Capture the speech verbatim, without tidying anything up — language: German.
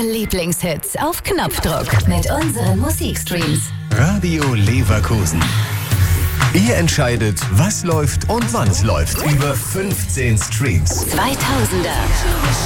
Lieblingshits auf Knopfdruck mit unseren Musikstreams. Radio Leverkusen. Ihr entscheidet, was läuft und wann es läuft. Über fünfzehn Streams. zweitausender